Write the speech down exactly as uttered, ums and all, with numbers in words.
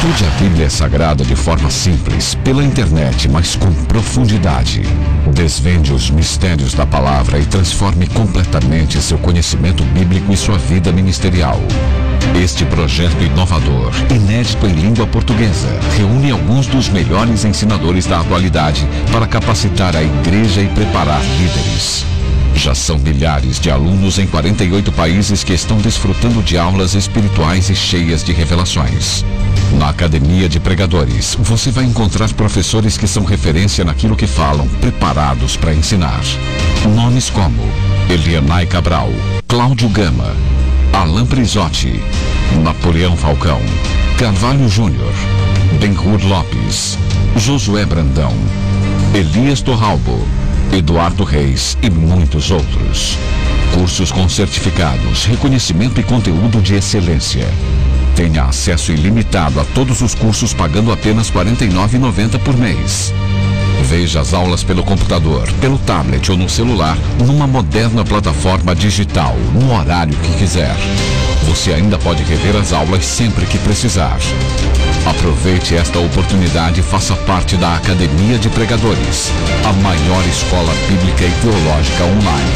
Estude a Bíblia Sagrada de forma simples, pela internet, mas com profundidade. Desvende os mistérios da palavra e transforme completamente seu conhecimento bíblico e sua vida ministerial. Este projeto inovador, inédito em língua portuguesa, reúne alguns dos melhores ensinadores da atualidade para capacitar a igreja e preparar líderes. Já são milhares de alunos em quarenta e oito países que estão desfrutando de aulas espirituais e cheias de revelações. Na Academia de Pregadores, você vai encontrar professores que são referência naquilo que falam, preparados para ensinar. Nomes como Elianai Cabral, Cláudio Gama, Alan Prisotti, Napoleão Falcão, Carvalho Júnior, Ben-Hur Lopes, Josué Brandão, Elias Torralbo, Eduardo Reis e muitos outros. Cursos com certificados, reconhecimento e conteúdo de excelência. Tenha acesso ilimitado a todos os cursos pagando apenas quarenta e nove reais e noventa centavos por mês. Veja as aulas pelo computador, pelo tablet ou no celular, numa moderna plataforma digital, no horário que quiser. Você ainda pode rever as aulas sempre que precisar. Aproveite esta oportunidade e faça parte da Academia de Pregadores, a maior escola bíblica e teológica online.